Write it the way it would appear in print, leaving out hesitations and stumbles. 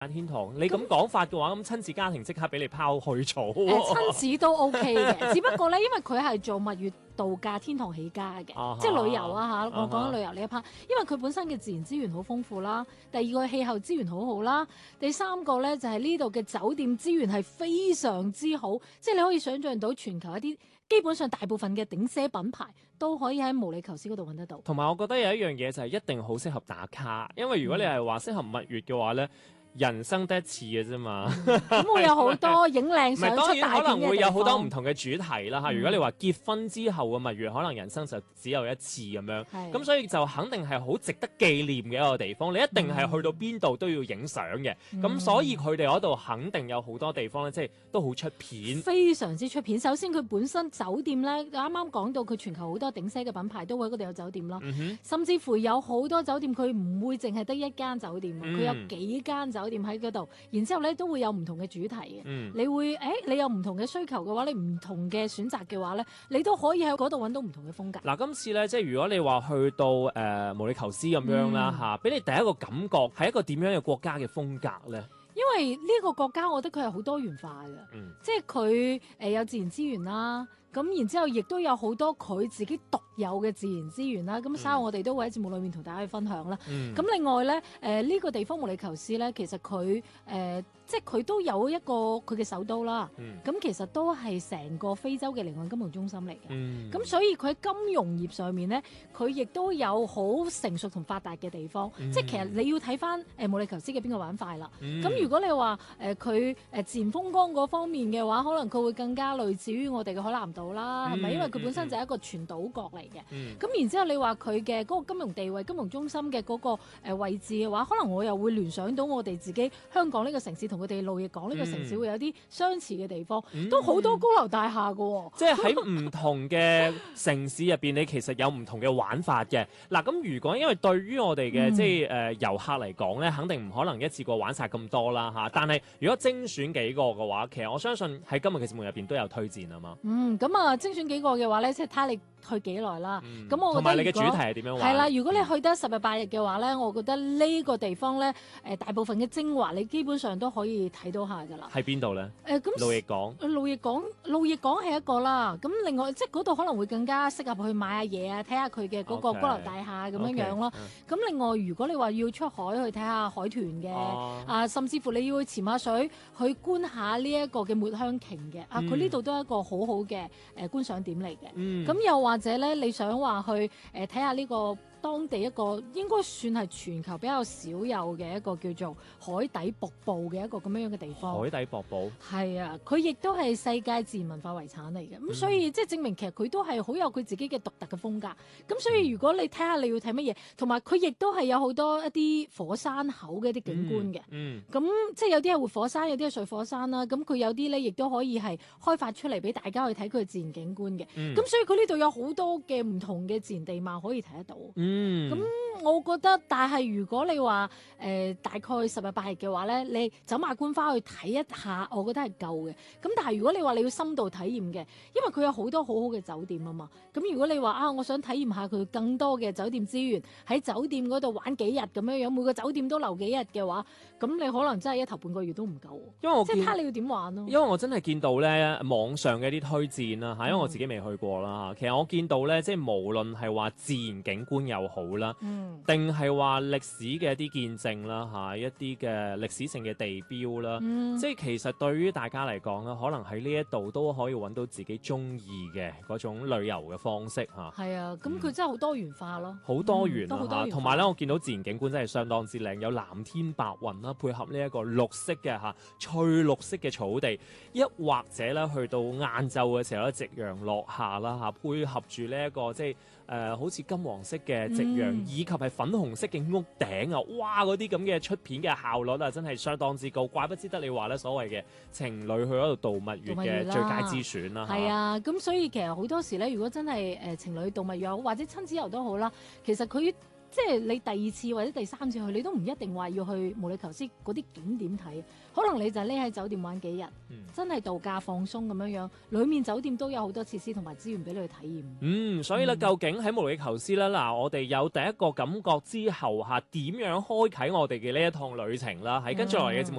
天堂，你咁講法嘅話，咁親子家庭即刻俾你拋去咗。 親子都 OK 嘅，只不過咧，因為佢係做蜜月度假天堂起家嘅，即係旅遊啊嚇。我講緊旅遊呢一 part，因為佢本身嘅自然資源好豐富啦，第二個氣候資源好好啦，第三個咧就係呢度嘅酒店資源係非常之好，即係你可以想象到全球一啲基本上大部分嘅頂奢品牌都可以喺毛里求斯嗰度揾得到。 同埋我覺得有一樣嘢就係一定好適合打卡，因為如果你係話適合蜜月嘅話咧。人生得一次嘅啫嘛， 咁會有好多影靚相出大片嘅地方。 可能會有好多唔同嘅主題啦嚇。如果你話結婚之後嘅蜜月，可能人生就只有一次咁樣，咁所以就肯定係好值得紀念嘅一個地方。你一定係去到邊度都要影相嘅，咁所以佢哋嗰度肯定有好多地方咧，即係都好出片， 非常之出片。首先佢本身酒店咧，啱啱講到佢全球好多頂奢嘅品牌都會喺嗰度有酒店啦，甚至乎有好多酒店佢唔會淨係得一間酒店，佢有幾間酒店喺嗰度，然之後咧都會有唔同嘅主題嘅。你會你有唔同嘅需求嘅話，你唔同嘅選擇嘅話咧，你都可以喺嗰度揾到唔同嘅風格。 嗱，今次咧即係如果你話去到毛里求斯咁樣啦嚇，俾你第一個感覺係一個點樣嘅國家嘅風格咧？ 因為呢個國家，我覺得佢係好多元化嘅，即係佢有自然資源啦。咁然之後，亦都有好多佢自己獨有嘅自然資源啦。咁稍後我哋都會喺節目裏面同大家去分享啦。咁另外咧，呢個地方毛里求斯咧，其實佢即係佢都有一個佢嘅首都啦。咁其實都係成個非洲嘅離岸金融中心嚟嘅。咁所以佢喺金融業上面咧，佢亦都有好成熟同發達嘅地方。即係其實你要睇翻毛里求斯嘅邊個板塊啦。咁如果你話佢自然風光嗰方面嘅話，可能佢會更加類似於我哋嘅海南島啦，係咪？因為佢本身就係一個全島國嚟嘅。咁然之後你話佢嘅嗰個金融地位、金融中心嘅嗰個位置嘅話，可能我又會聯想到我哋自己香港呢個城市同佢哋路易港呢個城市會有啲相似嘅地方，都好多高樓大廈㗎喎。 即係喺唔同嘅城市入邊，你其實有唔同嘅玩法嘅。嗱，咁如果因為對於我哋嘅即係遊客嚟講咧，肯定唔可能一次過玩晒咁多啦嚇。但係如果精選幾個嘅話，其實我相信喺今日嘅節目入邊都有推薦啊嘛。 咁啊，精選幾個嘅話咧，即係睇下你去幾耐啦。咁我覺得同埋你嘅主題係點樣玩？ 係啦，如果你去得10日8日嘅話咧，我覺得呢個地方咧，大部分嘅精華你基本上都可以睇到下㗎啦。 喺邊度咧？ 咁路易港。 路易港係一個啦。咁另外即係嗰度可能會更加適合去買下嘢啊，睇下佢嘅嗰個高樓大廈咁樣樣咯。咁另外如果你話要出海去睇下海豚嘅，甚至乎你要去潛下水去觀下呢一個嘅抹香鯨嘅，佢呢度都係一個好好嘅觀賞點嚟嘅。咁又或者咧，你想話去睇下呢個當地一個應該算係全球比較少有嘅一個叫做海底瀑布嘅一個咁樣嘅地方。 海底瀑布係啊，佢亦都係世界自然文化遺產嚟嘅。咁所以即係證明其實佢都係好有佢自己嘅獨特嘅風格。咁所以如果你睇下你要睇乜嘢，同埋佢亦都係有好多一啲火山口嘅一啲景觀嘅。咁即係有啲係活火山，有啲係水火山啦。咁佢有啲咧亦都可以係開發出嚟俾大家去睇佢嘅自然景觀嘅。咁所以佢呢度有好多嘅唔同嘅自然地貌可以睇得到。咁我覺得，但係如果你話大概10日8日嘅話咧，你走馬觀花去睇一下，我覺得係夠嘅。咁但係如果你話你要深度體驗嘅，因為佢有好多好好嘅酒店啊嘛。咁如果你話我想體驗下佢更多嘅酒店資源，喺酒店嗰度玩幾日咁樣樣，每個酒店都留幾日嘅話，咁你可能真係一頭半個月都唔夠。 因為即係睇下你要點玩咯。 因為我真係見到咧網上嘅一啲推薦啦嚇，因為我自己未去過啦。其實我見到咧，即係無論係話自然景觀又好啦，定係話歷史嘅一啲見證啦嚇，一啲嘅歷史性嘅地標啦，即係其實對於大家嚟講咧，可能喺呢一度都可以揾到自己中意嘅嗰種旅遊嘅方式嚇。係啊，咁佢真係好多元化咯， 好多元啊，同埋咧，我見到自然景觀真係相當之靚，有藍天白雲啦，配合呢一個綠色嘅翠綠色嘅草地，一或者咧去到晏晝嘅時候咧，夕陽落下啦嚇，配合住呢一個即係好似金黃色嘅夕陽，以及係粉紅色嘅屋頂啊！哇，嗰啲咁嘅出片嘅效率啊，真係相當之高，怪不之得你話咧所謂嘅情侶去嗰度度蜜月嘅最佳之選啦。 係啊，咁所以其實好多時咧，如果真係情侶度蜜月或者親子遊都好啦，其實佢即係你第二次或者第三次去，你都唔一定話要去毛里求斯嗰啲景點睇，可能你就匿喺酒店玩幾日，真係度假放鬆咁樣樣。裡面酒店都有好多設施同埋資源俾你去體驗。 所以咧，究竟喺毛里求斯咧，嗱，我哋有第一個感覺之後點樣開啟我哋嘅呢一趟旅程啦？喺跟住落嚟嘅節目